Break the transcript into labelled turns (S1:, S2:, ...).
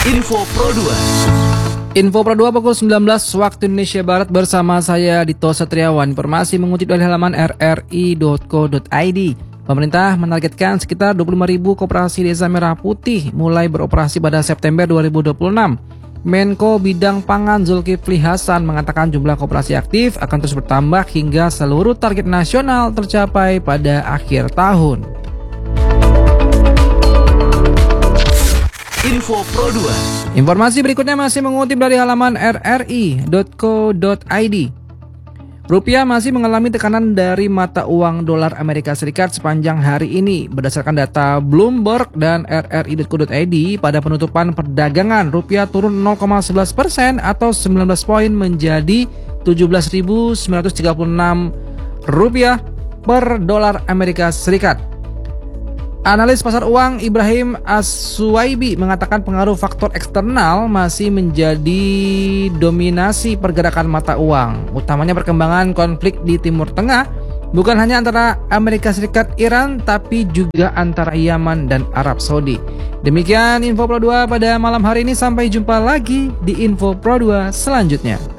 S1: Info Pro 2.
S2: Info Pro 2 pukul 19 waktu Indonesia Barat bersama saya Dito Satriawan. Informasi mengutip dari halaman rri.co.id. Pemerintah menargetkan sekitar 25.000 koperasi desa merah putih mulai beroperasi pada September 2026. Menko Bidang Pangan Zulkifli Hasan mengatakan jumlah koperasi aktif akan terus bertambah hingga seluruh target nasional tercapai pada akhir tahun.
S1: Info Pro 2.
S2: Informasi berikutnya masih mengutip dari halaman rri.co.id. Rupiah masih mengalami tekanan dari mata uang dolar Amerika Serikat sepanjang hari ini. Berdasarkan data Bloomberg dan rri.co.id, pada penutupan perdagangan, rupiah turun 0,11% atau 19 poin menjadi 17.936 rupiah per dolar Amerika Serikat. Analis pasar uang Ibrahim As-Suwaibi mengatakan pengaruh faktor eksternal masih menjadi dominasi pergerakan mata uang, utamanya perkembangan konflik di Timur Tengah, bukan hanya antara Amerika Serikat Iran, tapi juga antara Yaman dan Arab Saudi. Demikian Info Pro 2 pada malam hari ini, sampai jumpa lagi di Info Pro 2 selanjutnya.